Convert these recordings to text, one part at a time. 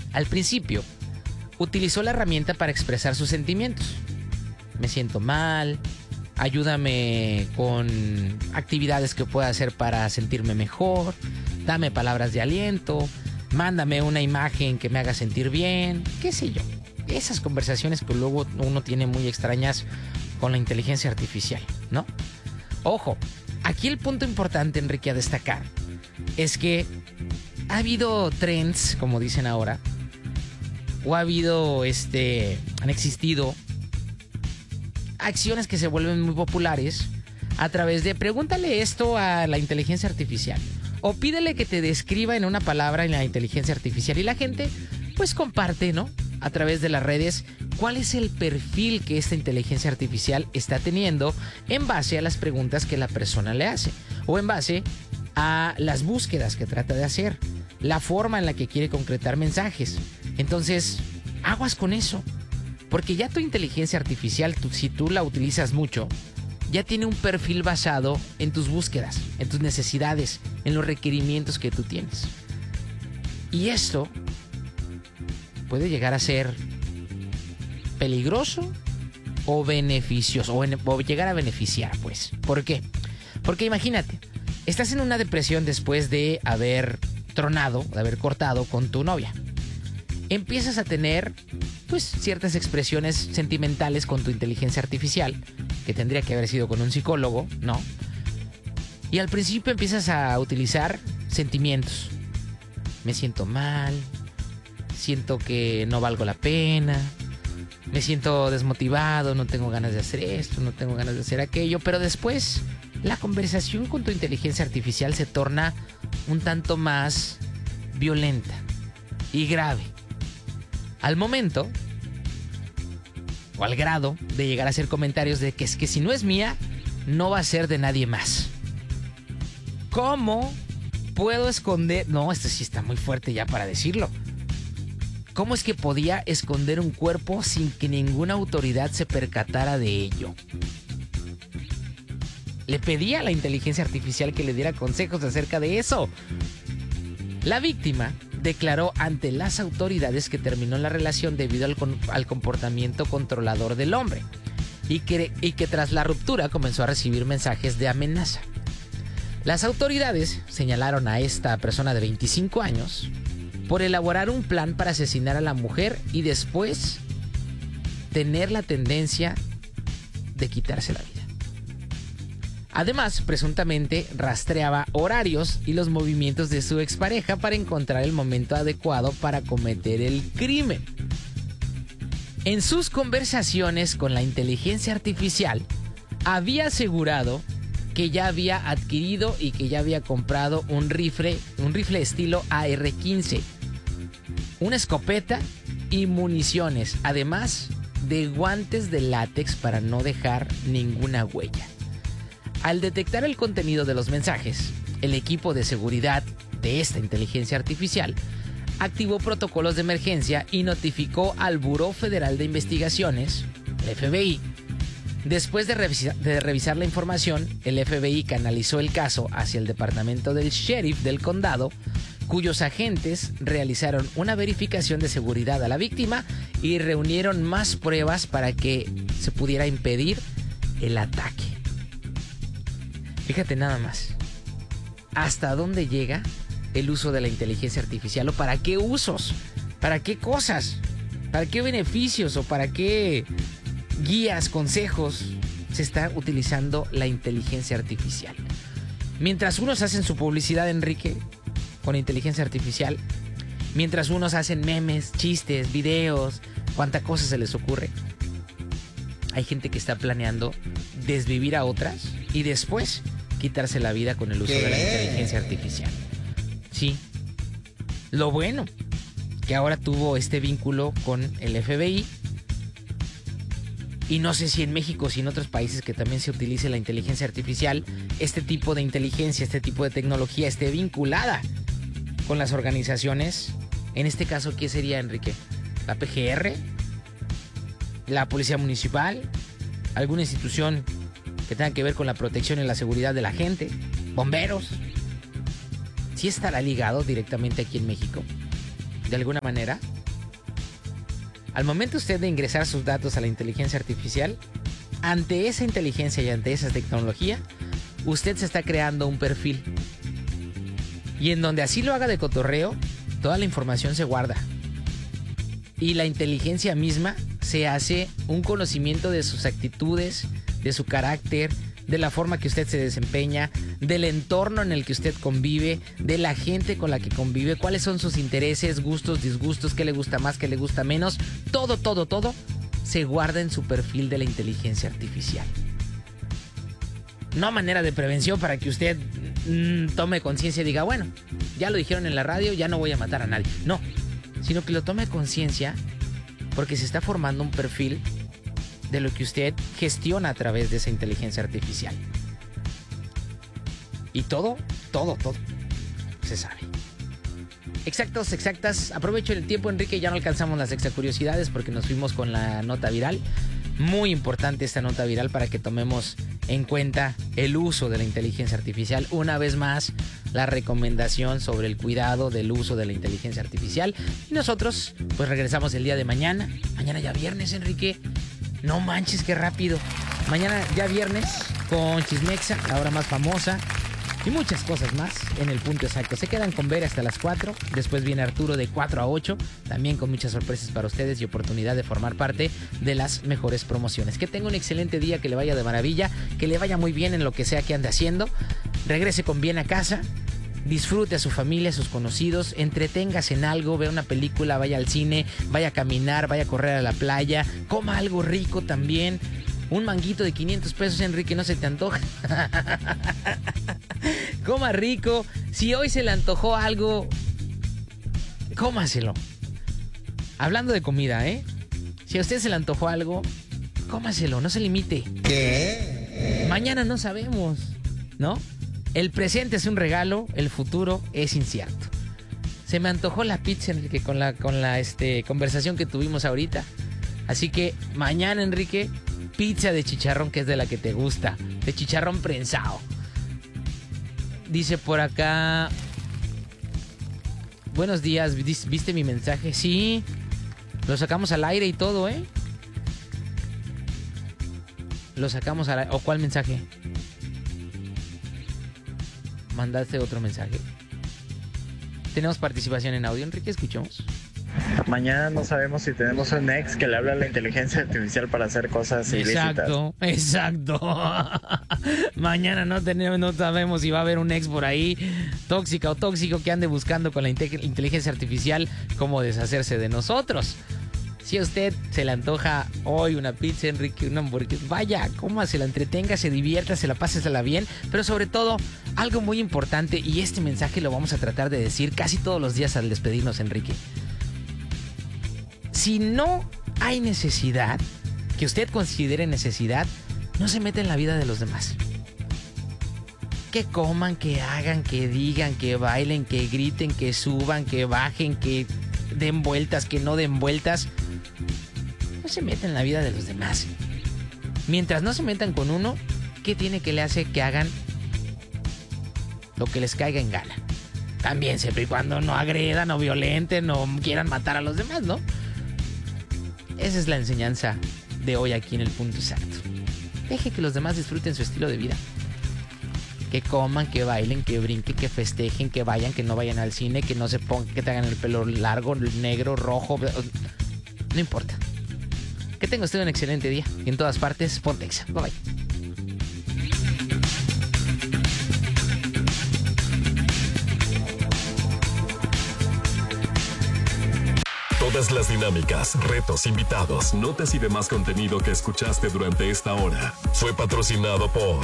Al principio, utilizó la herramienta para expresar sus sentimientos. Me siento mal, ayúdame con actividades que pueda hacer para sentirme mejor, dame palabras de aliento, mándame una imagen que me haga sentir bien, qué sé yo. Esas conversaciones que luego uno tiene muy extrañas con la inteligencia artificial, ¿no? Ojo, aquí el punto importante, Enrique, a destacar es que ha habido trends, como dicen ahora, o ha habido, han existido acciones que se vuelven muy populares a través de pregúntale esto a la inteligencia artificial o pídele que te describa en una palabra en la inteligencia artificial, y la gente pues comparte, ¿no?, a través de las redes cuál es el perfil que esta inteligencia artificial está teniendo en base a las preguntas que la persona le hace o en base a las búsquedas que trata de hacer, la forma en la que quiere concretar mensajes. Entonces, aguas con eso, porque ya tu inteligencia artificial, si tú la utilizas mucho, ya tiene un perfil basado en tus búsquedas, en tus necesidades, en los requerimientos que tú tienes. Y esto puede llegar a ser peligroso o beneficioso, o llegar a beneficiar, pues. ¿Por qué? Porque imagínate, estás en una depresión después de haber tronado, de haber cortado con tu novia. Empiezas a tener pues ciertas expresiones sentimentales con tu inteligencia artificial, que tendría que haber sido con un psicólogo, ¿no? Y al principio empiezas a utilizar sentimientos. Me siento mal, siento que no valgo la pena, me siento desmotivado, no tengo ganas de hacer esto, no tengo ganas de hacer aquello, pero después la conversación con tu inteligencia artificial se torna un tanto más violenta y grave. Al momento, o al grado de llegar a hacer comentarios de que es que si no es mía, no va a ser de nadie más. ¿Cómo puedo esconder? No, esto sí está muy fuerte ya para decirlo. ¿Cómo es que podía esconder un cuerpo sin que ninguna autoridad se percatara de ello? Le pedía a la inteligencia artificial que le diera consejos acerca de eso. La víctima declaró ante las autoridades que terminó la relación debido al comportamiento controlador del hombre y que tras la ruptura comenzó a recibir mensajes de amenaza. Las autoridades señalaron a esta persona de 25 años por elaborar un plan para asesinar a la mujer y después tener la tendencia de quitarse la vida. Además, presuntamente rastreaba horarios y los movimientos de su expareja para encontrar el momento adecuado para cometer el crimen. En sus conversaciones con la inteligencia artificial, había asegurado que ya había adquirido y que ya había comprado un rifle estilo AR-15, una escopeta y municiones, además de guantes de látex para no dejar ninguna huella. Al detectar el contenido de los mensajes, el equipo de seguridad de esta inteligencia artificial activó protocolos de emergencia y notificó al Buró Federal de Investigaciones, el FBI. Después de revisar la información, el FBI canalizó el caso hacia el departamento del sheriff del condado, cuyos agentes realizaron una verificación de seguridad a la víctima y reunieron más pruebas para que se pudiera impedir el ataque. Fíjate nada más, ¿hasta dónde llega el uso de la inteligencia artificial? ¿O para qué usos? ¿Para qué cosas? ¿Para qué beneficios? ¿O para qué guías, consejos se está utilizando la inteligencia artificial? Mientras unos hacen su publicidad, Enrique, con inteligencia artificial, mientras unos hacen memes, chistes, videos, cuánta cosa se les ocurre, hay gente que está planeando desvivir a otras y después quitarse la vida con el uso de la inteligencia artificial. Sí. Lo bueno, que ahora tuvo este vínculo con el FBI. Y no sé si en México, si en otros países que también se utilice la inteligencia artificial, este tipo de inteligencia, este tipo de tecnología esté vinculada con las organizaciones. En este caso, ¿qué sería, Enrique? ¿La PGR? ¿La Policía Municipal? ¿Alguna institución que tenga que ver con la protección y la seguridad de la gente? ¿Bomberos? ¿Sí estará ligado directamente aquí en México? ¿De alguna manera? Al momento usted de ingresar sus datos a la inteligencia artificial, ante esa inteligencia y ante esa tecnología, usted se está creando un perfil. Y en donde así lo haga de cotorreo, toda la información se guarda. Y la inteligencia misma se hace un conocimiento de sus actitudes, de su carácter, de la forma que usted se desempeña, del entorno en el que usted convive, de la gente con la que convive, cuáles son sus intereses, gustos, disgustos, qué le gusta más, qué le gusta menos. Todo se guarda en su perfil de la inteligencia artificial. No manera de prevención para que usted tome conciencia y diga, bueno, ya lo dijeron en la radio, ya no voy a matar a nadie. No, sino que lo tome conciencia porque se está formando un perfil de lo que usted gestiona a través de esa inteligencia artificial. Y todo se sabe. Exactas. Aprovecho el tiempo, Enrique, ya no alcanzamos las exacuriosidades porque nos fuimos con la nota viral. Muy importante esta nota viral para que tomemos en cuenta el uso de la inteligencia artificial. Una vez más, la recomendación sobre el cuidado del uso de la inteligencia artificial. Y nosotros, pues regresamos el día de mañana. Mañana ya viernes, Enrique. No manches, qué rápido. Mañana ya viernes con Chismexa, la hora más famosa. Y muchas cosas más en el punto exacto. Se quedan con Vera hasta las 4. Después viene Arturo de 4 a 8. También con muchas sorpresas para ustedes y oportunidad de formar parte de las mejores promociones. Que tenga un excelente día, que le vaya de maravilla, que le vaya muy bien en lo que sea que ande haciendo. Regrese con bien a casa. Disfrute a su familia, a sus conocidos. Entreténgase en algo, vea una película, vaya al cine, vaya a caminar, vaya a correr a la playa. Coma algo rico también. Un manguito de 500 pesos, Enrique, ¿no se te antoja? Coma rico. Si hoy se le antojó algo, cómaselo. Hablando de comida, ¿eh? Si a usted se le antojó algo, cómaselo, no se limite. ¿Qué? Mañana no sabemos, ¿no? El presente es un regalo, el futuro es incierto. Se me antojó la pizza, Enrique, con la conversación que tuvimos ahorita. Así que mañana, Enrique, pizza de chicharrón, que es de la que te gusta, de chicharrón prensado. Dice por acá, buenos días, ¿viste mi mensaje? Sí, lo sacamos al aire y todo, ¿eh? Lo sacamos al aire. ¿O cuál mensaje? ¿Mandaste otro mensaje? Tenemos participación en audio, Enrique, escuchemos. Mañana no sabemos si tenemos un ex que le habla a la inteligencia artificial para hacer cosas ilícitas. Exacto. Mañana no sabemos si va a haber un ex por ahí tóxica o tóxico que ande buscando con la inteligencia artificial cómo deshacerse de nosotros. Si a usted se le antoja hoy una pizza, Enrique, una hamburguesa, vaya, cómasela, entreténgase, diviértasela, pásesela bien, pero sobre todo, algo muy importante, y este mensaje lo vamos a tratar de decir casi todos los días al despedirnos, Enrique. Si no hay necesidad, que usted considere necesidad, no se meta en la vida de los demás. Que coman, que hagan, que digan, que bailen, que griten, que suban, que bajen, que den vueltas, que no den vueltas. No se metan en la vida de los demás. Mientras no se metan con uno, ¿qué tiene que le hace que hagan lo que les caiga en gana? También siempre y cuando no agredan, no violenten, no quieran matar a los demás, ¿no? Esa es la enseñanza de hoy aquí en el punto exacto. Deje que los demás disfruten su estilo de vida. Que coman, que bailen, que brinquen, que festejen, que vayan, que no vayan al cine, que no se pongan, que te hagan el pelo largo, negro, rojo. No importa. Que tenga usted un excelente día. Y en todas partes, ponte Exa. Bye bye. Todas las dinámicas, retos, invitados, notas y demás contenido que escuchaste durante esta hora fue patrocinado por...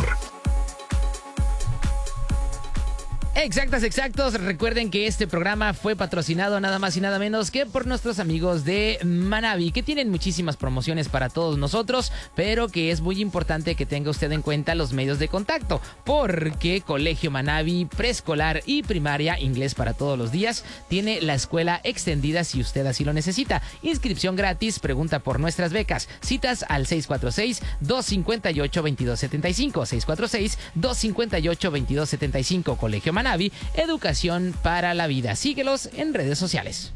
Exactos. Recuerden que este programa fue patrocinado nada más y nada menos que por nuestros amigos de Manavi, que tienen muchísimas promociones para todos nosotros, pero que es muy importante que tenga usted en cuenta los medios de contacto, porque Colegio Manavi, preescolar y primaria, inglés para todos los días, tiene la escuela extendida si usted así lo necesita. Inscripción gratis, pregunta por nuestras becas. Citas al 646-258-2275, 646-258-2275, Colegio Manavi, educación para la vida. Síguelos en redes sociales.